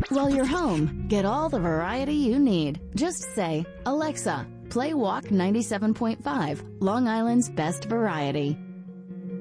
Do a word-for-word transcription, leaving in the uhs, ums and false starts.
While you're home, get all the variety you need. Just say, Alexa, play Walk ninety-seven point five, Long Island's best variety.